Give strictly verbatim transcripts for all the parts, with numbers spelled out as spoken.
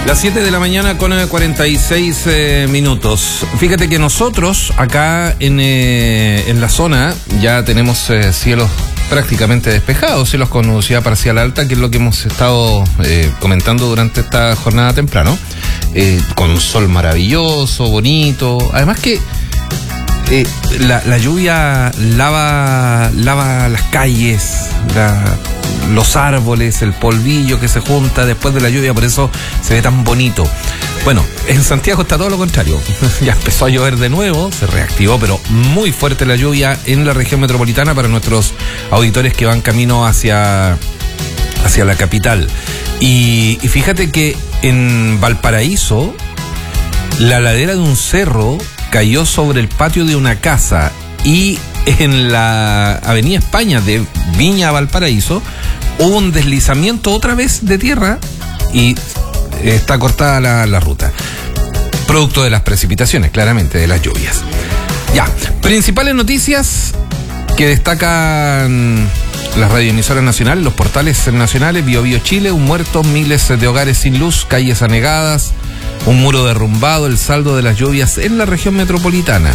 Las siete de la mañana con cuarenta y seis eh, minutos. Fíjate que nosotros acá en, eh, en la zona ya tenemos eh, cielos prácticamente despejados, cielos con nubosidad parcial alta, que es lo que hemos estado eh, comentando durante esta jornada temprano, eh, con un sol maravilloso, bonito. Además que eh, la, la lluvia lava, lava las calles, la... los árboles, el polvillo que se junta después de la lluvia, por eso se ve tan bonito. Bueno, en Santiago está todo lo contrario. Ya empezó a llover de nuevo, se reactivó, pero muy fuerte la lluvia en la región metropolitana para nuestros auditores que van camino hacia, hacia la capital. Y, y fíjate que en Valparaíso, la ladera de un cerro cayó sobre el patio de una casa, y en la Avenida España de Viña a Valparaíso hubo un deslizamiento otra vez de tierra y está cortada la, la ruta. Producto de las precipitaciones, claramente, de las lluvias. Ya, principales noticias que destacan las radioemisoras nacionales, los portales nacionales: Bio Bio Chile, un muerto, miles de hogares sin luz, calles anegadas, un muro derrumbado, el saldo de las lluvias en la región metropolitana.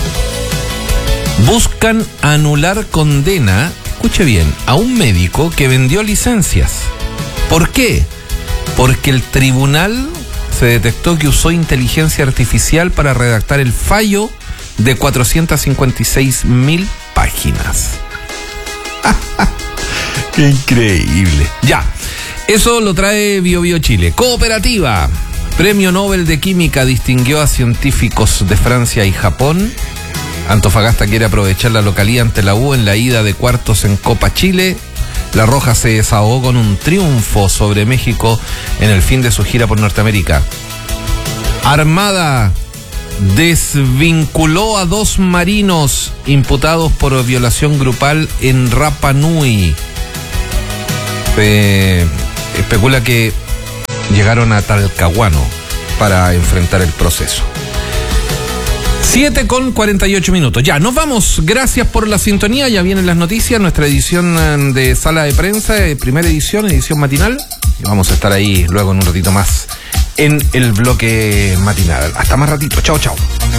Buscan anular condena, escuche bien, a un médico que vendió licencias. ¿Por qué? Porque el tribunal se detectó que usó inteligencia artificial para redactar el fallo de cuatrocientas cincuenta y seis mil páginas. ¡Qué increíble! Ya, eso lo trae Bio Bio Chile. Cooperativa. Premio Nobel de Química distinguió a científicos de Francia y Japón. Antofagasta quiere aprovechar la localía ante la U en la ida de cuartos en Copa Chile. La Roja se desahogó con un triunfo sobre México en el fin de su gira por Norteamérica. Armada desvinculó a dos marinos imputados por violación grupal en Rapa Nui. Se especula que llegaron a Talcahuano para enfrentar el proceso. siete con cuarenta y ocho minutos. Ya, nos vamos. Gracias por la sintonía. Ya vienen las noticias. Nuestra edición de Sala de Prensa, primera edición, edición matinal. Y vamos a estar ahí luego en un ratito más en el bloque matinal. Hasta más ratito. Chao, chao.